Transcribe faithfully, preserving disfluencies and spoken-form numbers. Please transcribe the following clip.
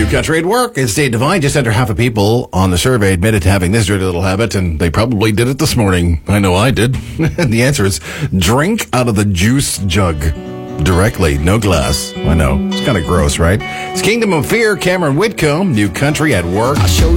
New country at work. It's Dave Devine. Just under half of people on the survey admitted to having this dirty little habit, and they probably did it this morning. I know I did. And the answer is drink out of the juice jug directly, no glass. I know. It's kind of gross, right? It's Kingdom of Fear, Cameron Whitcomb, New country at work.